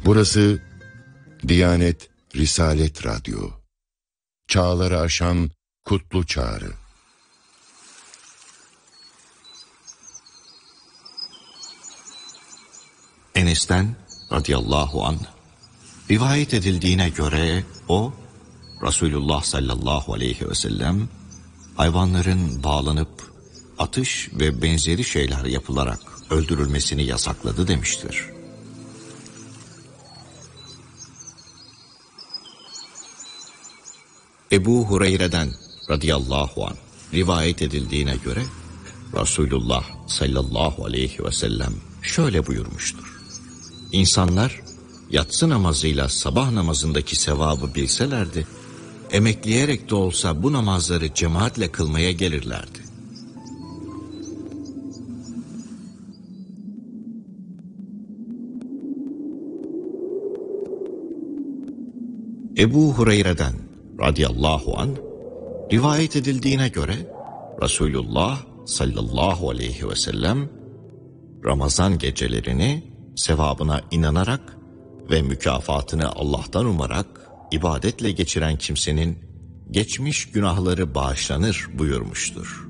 Burası Diyanet Risalet Radyo. Çağları aşan kutlu çağrı. Enes'ten radıyallahu anh rivayet edildiğine göre o, Resulullah sallallahu aleyhi ve sellem hayvanların bağlanıp atış ve benzeri şeyler yapılarak öldürülmesini yasakladı demiştir. Ebu Hureyre'den radıyallahu anh rivayet edildiğine göre Resulullah sallallahu aleyhi ve sellem şöyle buyurmuştur. İnsanlar yatsı namazıyla sabah namazındaki sevabı bilselerdi, emekleyerek de olsa bu namazları cemaatle kılmaya gelirlerdi. Ebu Hureyre'den radıyallahu anh rivayet edildiğine göre Resulullah sallallahu aleyhi ve sellem Ramazan gecelerini sevabına inanarak ve mükafatını Allah'tan umarak ibadetle geçiren kimsenin geçmiş günahları bağışlanır buyurmuştur.